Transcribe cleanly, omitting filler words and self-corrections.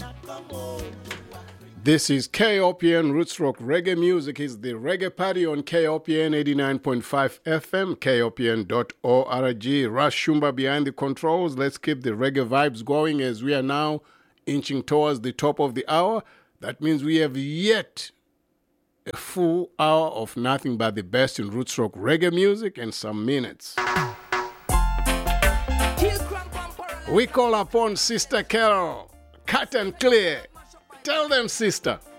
This is KOPN Rootsrock Reggae Music. It's the Reggae Party on KOPN 89.5 FM, KOPN.org. Rush Shumba behind the controls. Let's keep the reggae vibes going as we are now inching towards the top of the hour. That means we have yet a full hour of nothing but the best in Rootsrock Reggae music and some minutes. We call upon Sister Carol, cut and clear. Tell them, sister.